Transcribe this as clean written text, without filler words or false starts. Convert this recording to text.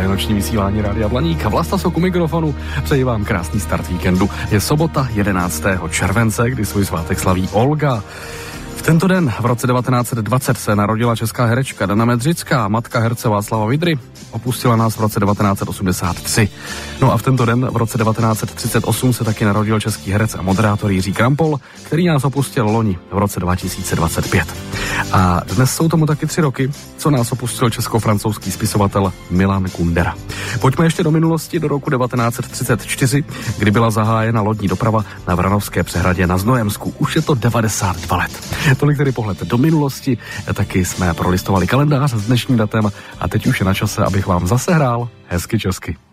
Posloucháte noční vysílání Rádia Blaník. Vlasta Sok u mikrofonu. Přeji vám krásný start víkendu. Je sobota 11. července, kdy svůj svátek slaví Olga. V tento den v roce 1920 se narodila česká herečka Dana Medřická, matka herce Václava Vydry. Opustila nás v roce 1983. No a v tento den v roce 1938 se taky narodil český herec a moderátor Jiří Krampol, který nás opustil loni v roce 2025. A dnes jsou tomu taky 3 roky, co nás opustil česko-francouzský spisovatel Milan Kundera. Pojďme ještě do minulosti, do roku 1934, kdy byla zahájena lodní doprava na Vranovské přehradě na Znojemsku. Už je to 92 let. Tolik tedy pohled do minulosti, taky jsme prolistovali kalendář s dnešním datem a teď už je na čase, abych vám zase hrál hezky česky.